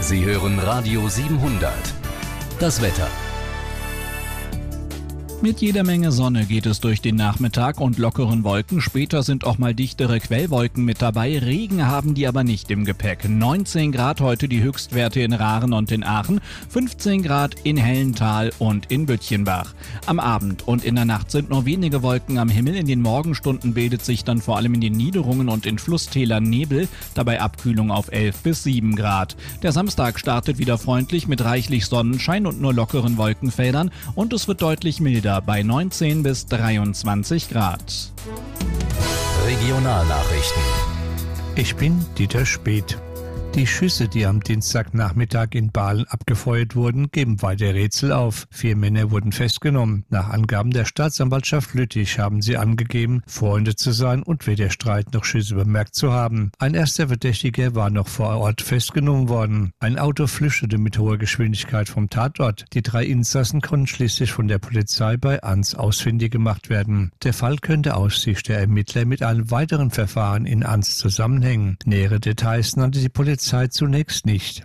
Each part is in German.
Sie hören Radio 700. Das Wetter. Mit jeder Menge Sonne geht es durch den Nachmittag und lockeren Wolken. Später sind auch mal dichtere Quellwolken mit dabei. Regen haben die aber nicht im Gepäck. 19 Grad heute die Höchstwerte in Raren und in Aachen, 15 Grad in Hellental und in Büttchenbach. Am Abend und in der Nacht sind nur wenige Wolken am Himmel. In den Morgenstunden bildet sich dann vor allem in den Niederungen und in Flusstälern Nebel, dabei Abkühlung auf 11 bis 7 Grad. Der Samstag startet wieder freundlich mit reichlich Sonnenschein und nur lockeren Wolkenfeldern und es wird deutlich milder bei 19 bis 23 Grad. Regionalnachrichten. Ich bin Dieter Speth. Die Schüsse, die am Dienstagnachmittag in Bahlen abgefeuert wurden, geben weiter Rätsel auf. 4 Männer wurden festgenommen. Nach Angaben der Staatsanwaltschaft Lüttich haben sie angegeben, Freunde zu sein und weder Streit noch Schüsse bemerkt zu haben. Ein erster Verdächtiger war noch vor Ort festgenommen worden. Ein Auto flüchtete mit hoher Geschwindigkeit vom Tatort. Die 3 Insassen konnten schließlich von der Polizei bei Ans ausfindig gemacht werden. Der Fall könnte aus Sicht der Ermittler mit einem weiteren Verfahren in Ans zusammenhängen. Nähere Details nannte die Polizei zunächst nicht.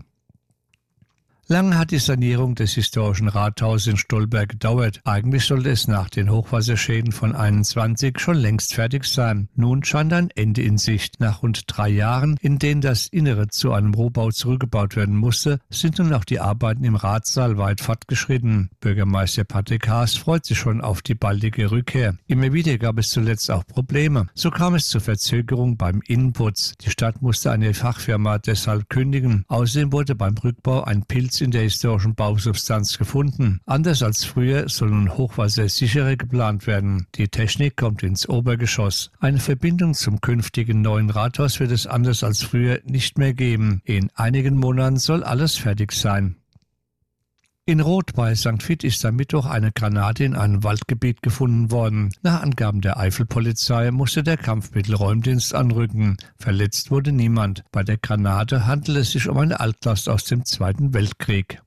Lange hat die Sanierung des historischen Rathauses in Stolberg gedauert. Eigentlich sollte es nach den Hochwasserschäden von 21 schon längst fertig sein. Nun scheint ein Ende in Sicht. Nach rund 3 Jahren, in denen das Innere zu einem Rohbau zurückgebaut werden musste, sind nun auch die Arbeiten im Ratssaal weit fortgeschritten. Bürgermeister Patrick Haas freut sich schon auf die baldige Rückkehr. Immer wieder gab es zuletzt auch Probleme. So kam es zur Verzögerung beim Innenputz. Die Stadt musste eine Fachfirma deshalb kündigen. Außerdem wurde beim Rückbau ein Pilz in der historischen Bausubstanz gefunden. Anders als früher soll nun hochwassersicherer geplant werden. Die Technik kommt ins Obergeschoss. Eine Verbindung zum künftigen neuen Rathaus wird es anders als früher nicht mehr geben. In einigen Monaten soll alles fertig sein. In Roth bei St. Vith ist am Mittwoch eine Granate in einem Waldgebiet gefunden worden. Nach Angaben der Eifelpolizei musste der Kampfmittelräumdienst anrücken. Verletzt wurde niemand. Bei der Granate handelt es sich um eine Altlast aus dem Zweiten Weltkrieg.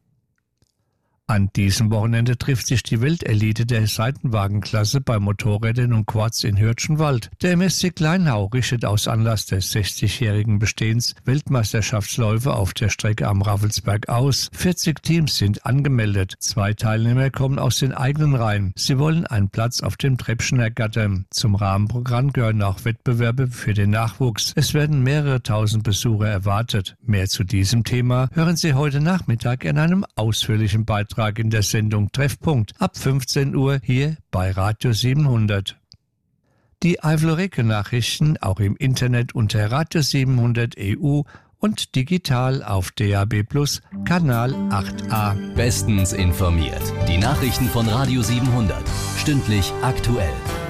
An diesem Wochenende trifft sich die Weltelite der Seitenwagenklasse bei Motorrädern und Quads in Hürtchenwald. Der MSC Kleinhau richtet aus Anlass des 60-jährigen Bestehens Weltmeisterschaftsläufe auf der Strecke am Raffelsberg aus. 40 Teams sind angemeldet. 2 Teilnehmer kommen aus den eigenen Reihen. Sie wollen einen Platz auf dem Treppchen ergattern. Zum Rahmenprogramm gehören auch Wettbewerbe für den Nachwuchs. Es werden mehrere tausend Besucher erwartet. Mehr zu diesem Thema hören Sie heute Nachmittag in einem ausführlichen Beitrag in der Sendung Treffpunkt ab 15 Uhr hier bei Radio 700. Die Eifel-Reke-Nachrichten auch im Internet unter Radio 700 EU und digital auf DAB+ Kanal 8a. Bestens informiert. Die Nachrichten von Radio 700. Stündlich aktuell.